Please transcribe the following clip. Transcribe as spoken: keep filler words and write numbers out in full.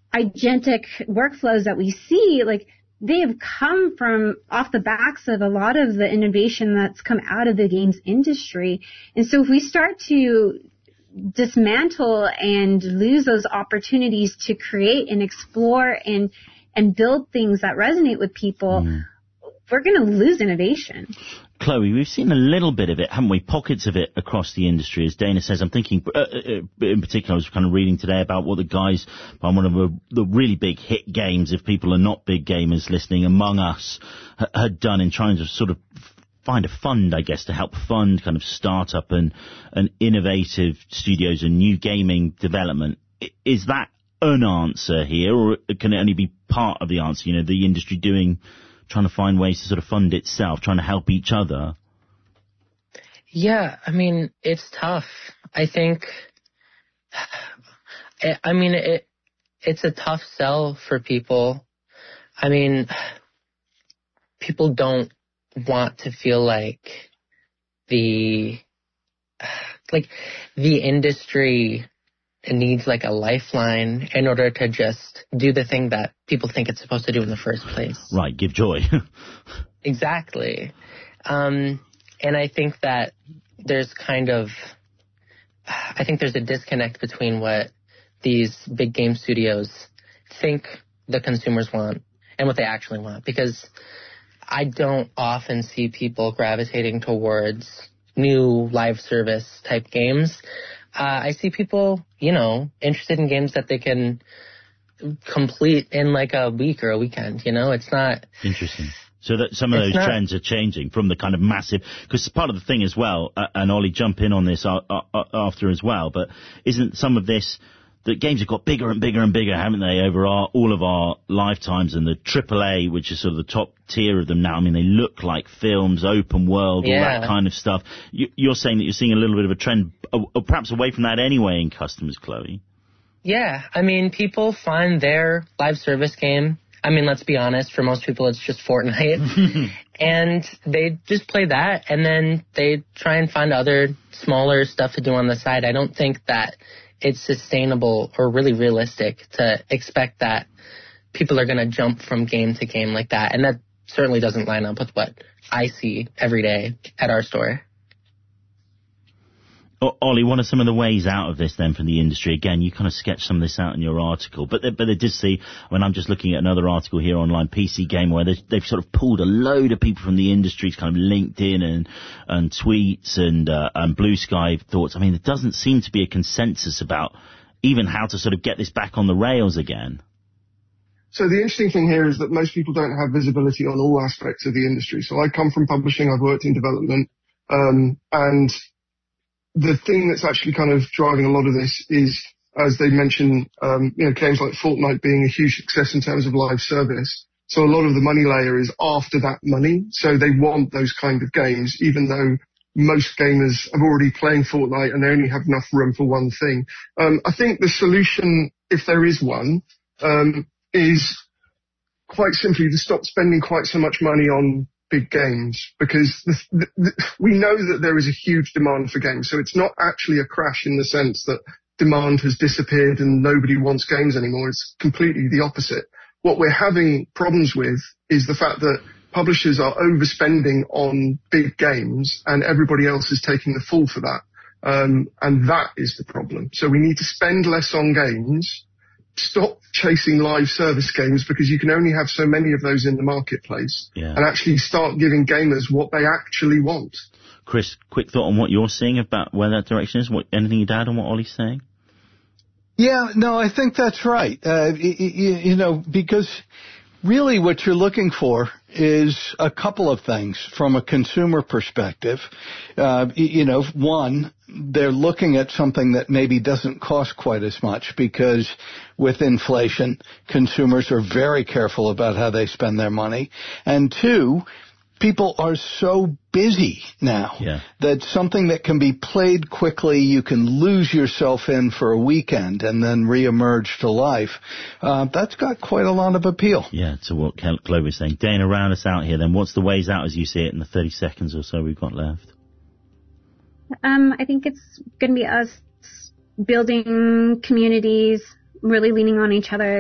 agentic workflows that we see, like, they have come from off the backs of a lot of the innovation that's come out of the games industry. And so if we start to dismantle and lose those opportunities to create and explore and and build things that resonate with people, mm. we're going to lose innovation. Chloe, we've seen a little bit of it, haven't we? Pockets of it across the industry. As Dana says, I'm thinking, uh, in particular, I was kind of reading today about what the guys on one of the, the really big hit games, if people are not big gamers listening, Among Us, ha- had done in trying to sort of find a fund, I guess, to help fund kind of startup and, and innovative studios and new gaming development. Is that an answer here, or can it only be part of the answer? You know, the industry doing... trying to find ways to sort of fund itself, trying to help each other? Yeah, I mean, it's tough. I think, I mean, it it's a tough sell for people. I mean, people don't want to feel like the, like, the industry needs like a lifeline in order to just do the thing that people think it's supposed to do in the first place. Right, give joy. Exactly. Um, and I think that there's kind of, I think there's a disconnect between what these big game studios think the consumers want and what they actually want. Because I don't often see people gravitating towards new live service type games. Uh, I see people, you know, interested in games that they can complete in like a week or a weekend, you know? It's not... Interesting. So that some of those not, trends are changing from the kind of massive... Because part of the thing as well, uh, and Ollie, jump in on this uh, uh, after as well, but isn't some of this... The games have got bigger and bigger and bigger, haven't they, over our, all of our lifetimes, and the triple A, which is sort of the top tier of them now. I mean, they look like films, open world, yeah. all that kind of stuff. You, you're saying that you're seeing a little bit of a trend, uh, perhaps away from that anyway in customers, Chloe. Yeah, I mean, people find their live service game. I mean, let's be honest, for most people, it's just Fortnite. And they just play that, and then they try and find other smaller stuff to do on the side. I don't think that it's sustainable or really realistic to expect that people are going to jump from game to game like that. And that certainly doesn't line up with what I see every day at our store. Oh, Ollie, what are some of the ways out of this then from the industry? Again, you kind of sketched some of this out in your article, but they, but they did see, I mean, I'm just looking at another article here online, P C Gamer, where they've sort of pulled a load of people from the industry, kind of LinkedIn and, and tweets and, uh, and Blue Sky thoughts. I mean, there doesn't seem to be a consensus about even how to sort of get this back on the rails again. So the interesting thing here is that most people don't have visibility on all aspects of the industry. So I come from publishing, I've worked in development, um, and the thing that's actually kind of driving a lot of this is, as they mentioned, um, you know, games like Fortnite being a huge success in terms of live service. So a lot of the money layer is after that money. So they want those kind of games, even though most gamers are already playing Fortnite and they only have enough room for one thing. Um, I think the solution, if there is one, um, is quite simply to stop spending quite so much money on big games, because the, the, the, we know that there is a huge demand for games. So it's not actually a crash in the sense that demand has disappeared and nobody wants games anymore. It's completely the opposite. What we're having problems with is the fact that publishers are overspending on big games and everybody else is taking the fall for that. Um, and that is the problem. So we need to spend less on games, stop chasing live service games because you can only have so many of those in the marketplace, yeah. and actually start giving gamers what they actually want. Chris, quick thought on what you're seeing about where that direction is. What, anything you'd add on what Ollie's saying? Yeah, no, I think that's right. Uh, you, you know, because really what you're looking for is a couple of things from a consumer perspective. Uh, you know, one, they're looking at something that maybe doesn't cost quite as much because with inflation, consumers are very careful about how they spend their money. And two, people are so busy now yeah. that something that can be played quickly, you can lose yourself in for a weekend and then reemerge to life. Uh, that's got quite a lot of appeal. Yeah, to what Chloe was saying. Dana, round us out here then. What's the ways out as you see it in the thirty seconds or so we've got left? Um, I think it's going to be us building communities, really leaning on each other.